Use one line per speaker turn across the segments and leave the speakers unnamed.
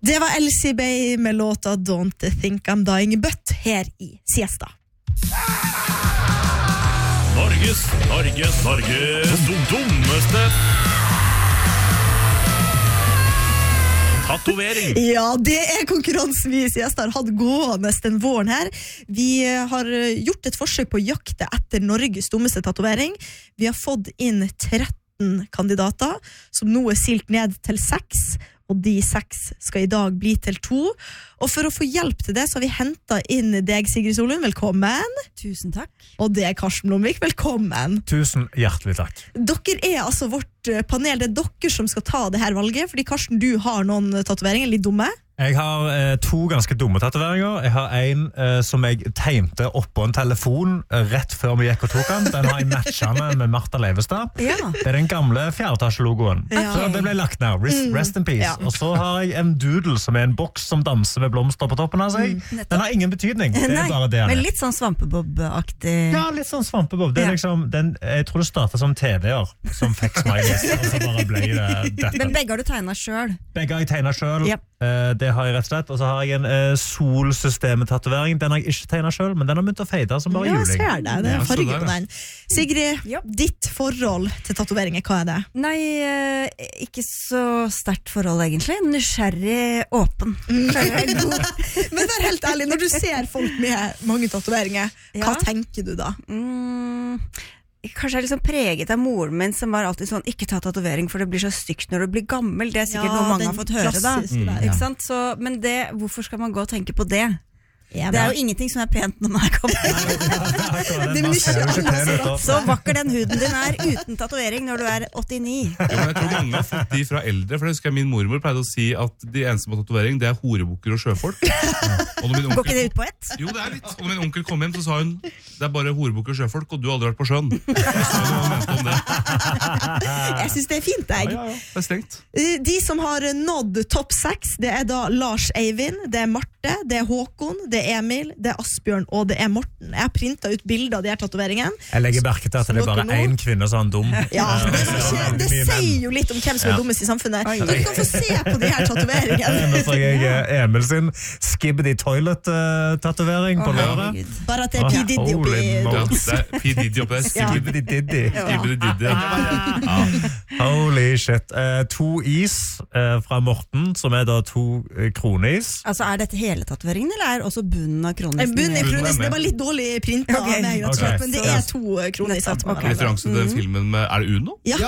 Det var Elsie Bay med låta Don't Think I'm Dying But her i Siesta.
Norges dummeste tatovering.
Ja, det konkurransen vi i Siesta har hatt gående den våren her. Vi har gjort et forsøk på å jakte etter Norges dummeste tatovering. Vi har fått inn 13 kandidater, som nå silt ned til 6, og de 6 skal i dag bli til 2. Og for å få hjelp til det, så har vi hentet inn deg, Sigrid Solund. Velkommen.
Tusen takk.
Og det Karsten Blomvik. Velkommen.
Tusen hjertelig takk.
Dere altså vårt panel. Det dere som skal ta det her valget, fordi Karsten, du har noen tatoveringer, litt dumme.
Jeg har 2 ganske dumme tatoveringer. Jeg har en som jeg tegnte oppå en telefon rett før vi gikk og tok den. Den har jeg matchende med Martha Leivestad.
Ja.
Det den gamle 4-etasje-logoen.
Ja.
Så det ble lagt ned. Rest in peace.
Ja.
Og så har jeg en doodle som en boks som danser med blomster på toppen av seg. Den har ingen betydning. Det
Nei,
bare det den
men litt sånn svampebob-aktig.
Ja, litt sånn svampebob. Det liksom, jeg tror det startet som TV-er som fikk smileys, og så bare ble det dette.
Men begge har du tegnet selv.
Begge har jeg tegnet selv.
Yep.
Det har jeg rett og slett. Og så har jeg en solsystemet-tatovering. Den har jeg ikke tegnet selv, men den har begynt å fade som bare
Ja,
juling.
ser det. Det
Ja,
farge
så der,
på den. Sigrid,
Ja.
ditt forhold til tatoveringer, hva det?
Nei, ikke så sterkt forhold egentlig. Nysgjerrig, åpen.
Men vær helt ærlig, når du ser folk med mange tatoveringer, hva
Ja.
tenker du da?
Kanskje jeg er liksom preget av moren min, som var alltid sånn, ikke ta tatovering, for det blir så stygt når du blir gammel. Det er sikkert noe mange har fått høre da. Ikke sant? Så, men det, hvorfor skal man gå og tenke på det? Det er jo ingenting som er pent når man er gammel.
Det er mye
Så vakker den huden din er uten tatovering når du er 89.
Jo, men jeg tror mange har fått de fra eldre, for det husker jeg min mormor pleide å si at de eneste med tatovering, det er horebukker og sjøfolk. Og når min
Går
onkel
ikke det ut på ett?
Jo, det er litt. Og når min onkel kom hjem, så sa hun det er bare horebukker og sjøfolk, og du har aldri vært på sjøen. Jeg sa hva hun mente om det.
Jeg synes det er fint, jeg.
Ja, det er strengt.
De som har nådd topp 6, det er da Lars Eivind, det er Marte, det er Håkon, det er Emil, det er Asbjørn og det er Morten. Jeg har printet ut bilder av de her tatoveringene.
Jeg legger merke til at det er bare én kvinne som er dum.
Ja, det sier jo litt om hvem som er dummest i samfunnet. Dere kan få se på de her tatoveringene.
Nå får jeg Emil sin Skibbity Toilet-tatovering på låret.
Bare at det er P. Diddy oppi.
Ja, det er P. Diddy oppe der.
Skibbity Diddy.
Skibbity Diddy. Ja.
Holy shit. 2 is fra Morten, som er da 2 kroneis.
Altså, er dette hele tatoveringen, eller er også bunnen av kronisen?
Bunnen er
med?
kronis, det var litt dårlig printet av meg, rett og slett, men det er 2 kroner i satt.
Referanse til filmen med, er det Uno?
Ja.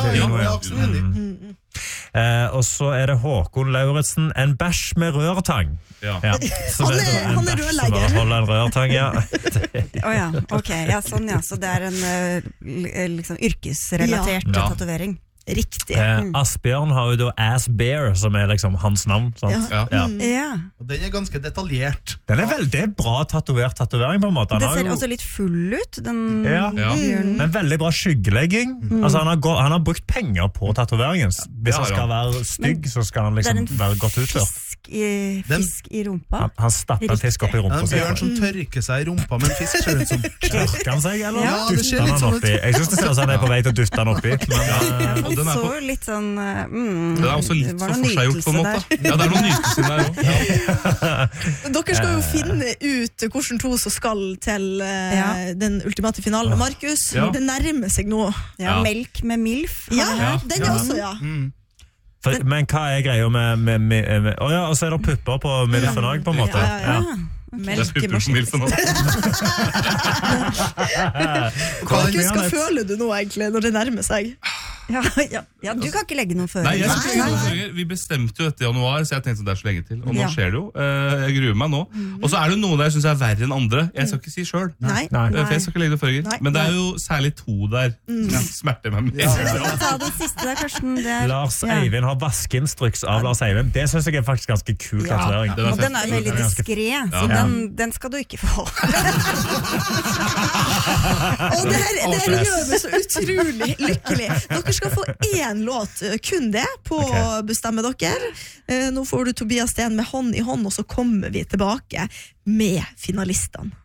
Og så er det Håkon Lauritsen, en bæsj med rørtang.
Ja.
Så det
Han er
en bæsj som
rørlegger.
bare holder en rørtang, ja.
Åja, ok, ja, sånn ja. Så det er en liksom yrkesrelatert
Ja.
tatovering.
Riktig.
Asbjørn har jo da Ass Bear, som er liksom hans navn. Sant?
Ja.
Ja.
Ja.
Og den er ganske detaljert.
Den er veldig bra tatovert tatovering på en måte. Han
Det
har
ser
jo-
også litt full ut, den
Ja.
bjørnen.
Men veldig bra skyggelegging. Altså han har brukt penger på tatoveringen. Hvis
Ja,
han skal være stygg, så skal han
Det er
liksom være godt utført.
fisk i rumpa.
Han stapper en fisk opp i
Det er
rumpa
en
si.
bjørn som tørker seg i rumpa med en fisk, ser det ut som.
Tørker han seg, eller
Ja, det ser
dytter
litt
han
sånn
oppi? Jeg synes det ser ut som han er på vei til å dytte han oppi. Men,
Og den
Han
er
så
på-
jo litt sånn
Den er også litt
var
så
noe
forseggjort på en
nytelse
måte. Ja, det er noe nytelse der også.
Dere skal jo finne ut hvordan 2 som skal til den ultimate finalen. Markus,
Ja.
det nærmer seg nå.
Ja,
Ja.
melk med milf.
Ja,
Ja.
den er også, ja.
men hva er greia med Å ja, og så er det pupper på milfen òg, på en måte.
Ja.
Det er pupper på milfen også.
Markus, hva føler du nå egentlig når det nærmer seg?
Ja, du kan ikke legge noen føringer.
Nei, jeg skal ikke legge noen føringer. Vi bestemte jo dette i januar, så jeg tenkte det er så lenge til. Og nå
Ja.
skjer det jo. Jeg gruer meg nå. Og så er det noen der jeg synes er verre enn andre. Jeg skal ikke si selv.
Nei.
Nei.
For jeg skal ikke legge noen føringer.
Nei.
Men det er jo særlig 2 der som smerter meg mest.
Ta den siste der, Karsten. Det er,
Lars
ja.
Eivind har vaskeinstruks av Lars Eivind. Det synes jeg er faktisk ganske kul tatovering.
Den er
Og den er
fett.
veldig
Den er ganske-
diskret, så
Ja.
den skal du ikke få.
Og det her gjør meg så utrolig lykkelig. Dere skal få 1 låt, kun det, på å bestemme dere. Nå får du Tobias Sten med Hånd i hånd, og så kommer vi tilbake med finalistene.